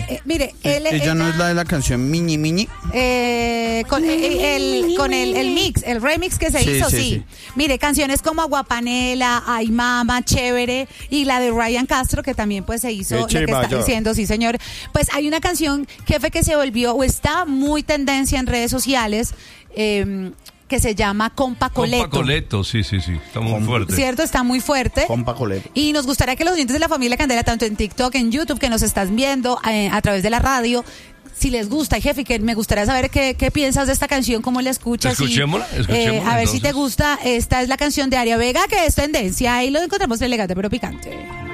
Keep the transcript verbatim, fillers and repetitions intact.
eh, mire, él, ella ella, no es la de la canción Mini Mini. Eh, con eh, el, con el, el mix, el remix que se Sí, hizo, sí, sí, sí. Mire, canciones como Aguapanela, Ay Mama, Chévere, y la de Ryan Castro, que también pues se hizo lo que está diciendo, sí señor. Pues hay una canción, jefe, que se volvió, o está muy tendencia en redes sociales, eh, que se llama Compa Coleto. Compa Coleto, sí, sí, sí, está muy Compa. fuerte. Cierto, está muy fuerte. Compa Coleto. Y nos gustaría que los oyentes de la familia Candela, tanto en TikTok, en YouTube, que nos están viendo eh, a través de la radio, si les gusta, jefe, que me gustaría saber qué, qué piensas de esta canción, cómo la escuchas. Escuchémosla, y, escuchémosla, eh, a ver entonces. si te gusta. Esta es la canción de Aria Vega, que es tendencia, y lo encontramos elegante pero picante.